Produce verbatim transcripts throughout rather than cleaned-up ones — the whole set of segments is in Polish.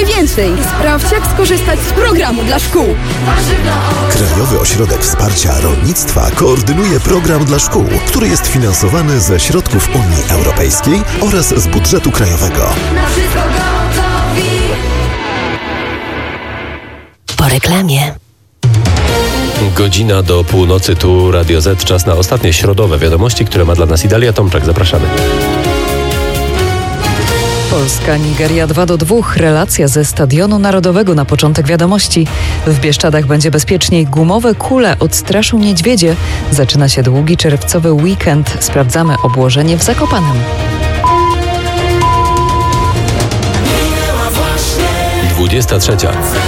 się więcej. Sprawdź, jak skorzystać z programu dla szkół. Krajowy Ośrodek Wsparcia Rolnictwa koordynuje program dla szkół, który jest finansowany ze środków Unii Europejskiej oraz z budżetu krajowego. Po reklamie. Godzina do północy, tu Radio Z, czas na ostatnie środowe wiadomości, które ma dla nas Idalia Tomczak. Zapraszamy. Polska, Nigeria dwa do dwóch. Relacja ze Stadionu Narodowego na początek wiadomości. W Bieszczadach będzie bezpieczniej. Gumowe kule odstraszą niedźwiedzie. Zaczyna się długi czerwcowy weekend. Sprawdzamy obłożenie w Zakopanem. dwudziesta trzecia.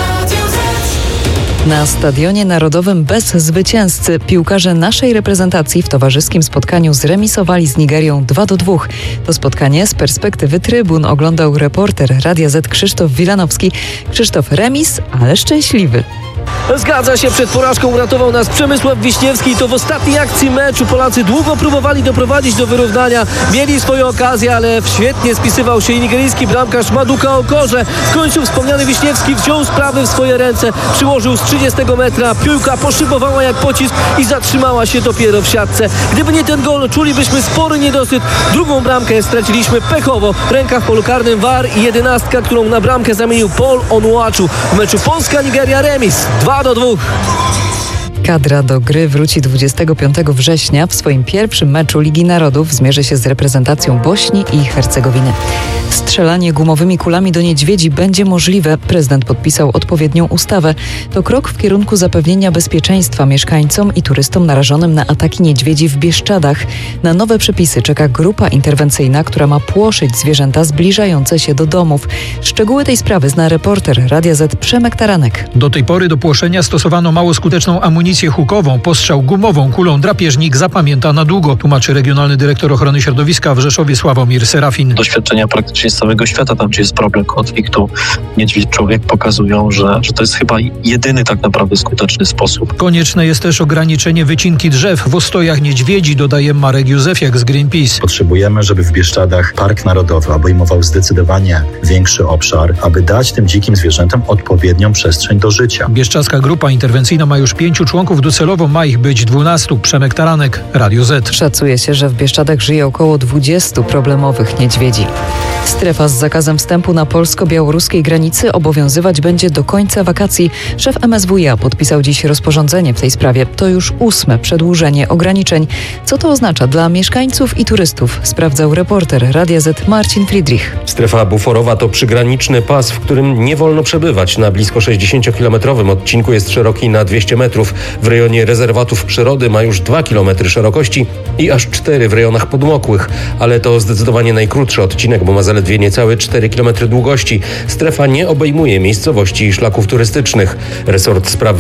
Na Stadionie Narodowym bez zwycięzcy piłkarze naszej reprezentacji w towarzyskim spotkaniu zremisowali z Nigerią dwa do dwóch. To spotkanie z perspektywy trybun oglądał reporter Radia Z Krzysztof Wilanowski. Krzysztof, remis, ale szczęśliwy. Zgadza się, przed porażką uratował nas Przemysław Wiśniewski i to w ostatniej akcji meczu. Polacy długo próbowali doprowadzić do wyrównania. Mieli swoje okazje, ale świetnie spisywał się nigeryjski bramkarz Maduka Okorze. W końcu wspomniany Wiśniewski wziął sprawy w swoje ręce, przyłożył z trzydziestego metra. Piłka poszybowała jak pocisk i zatrzymała się dopiero w siatce. Gdyby nie ten gol, czulibyśmy spory niedosyt. Drugą bramkę straciliśmy pechowo. W rękach polu karnym V A R i jedenastka, którą na bramkę zamienił Paul Onuachu. W meczu Polska-Nigeria remis dwa do dwóch. Kadra do gry wróci dwudziestego piątego września. W swoim pierwszym meczu Ligi Narodów zmierzy się z reprezentacją Bośni i Hercegowiny. Strzelanie gumowymi kulami do niedźwiedzi będzie możliwe. Prezydent podpisał odpowiednią ustawę. To krok w kierunku zapewnienia bezpieczeństwa mieszkańcom i turystom narażonym na ataki niedźwiedzi w Bieszczadach. Na nowe przepisy czeka grupa interwencyjna, która ma płoszyć zwierzęta zbliżające się do domów. Szczegóły tej sprawy zna reporter Radia Z Przemek Taranek. Do tej pory do płoszenia stosowano mało skuteczną amunicję hukową. Postrzał gumową kulą drapieżnik zapamięta na długo, tłumaczy regionalny dyrektor ochrony środowiska w Rzeszowie Sławomir Serafin. Doświadczenia praktycznie z całego świata, tam gdzie jest problem konfliktu niedźwiedź-człowiek, pokazują, że, że to jest chyba jedyny tak naprawdę skuteczny sposób. Konieczne jest też ograniczenie wycinki drzew w ostojach niedźwiedzi, dodaje Marek Józefiak z Greenpeace. Potrzebujemy, żeby w Bieszczadach Park Narodowy obejmował zdecydowanie większy obszar, aby dać tym dzikim zwierzętom odpowiednią przestrzeń do życia. Bieszczadzka grupa interwencyjna ma już pięciu członków, docelowo ma ich być dwunastu. Przemek Taranek, Radio Z. Szacuje się, że w Bieszczadach żyje około dwudziestu problemowych niedźwiedzi. Strefa z zakazem wstępu na polsko-białoruskiej granicy obowiązywać będzie do końca wakacji. Szef M S W iA podpisał dziś rozporządzenie w tej sprawie. To już ósme przedłużenie ograniczeń. Co to oznacza dla mieszkańców i turystów? Sprawdzał reporter Radia Z Marcin Friedrich. Strefa buforowa to przygraniczny pas, w którym nie wolno przebywać. Na blisko sześćdziesięciokilometrowym odcinku jest szeroki na dwieście metrów. W rejonie rezerwatów przyrody ma już dwa kilometry szerokości i aż cztery w rejonach podmokłych. Ale to zdecydowanie najkrótszy odcinek, bo ma zaledwie niecałe cztery kilometry długości. Strefa nie obejmuje miejscowości i szlaków turystycznych. Resort Spraw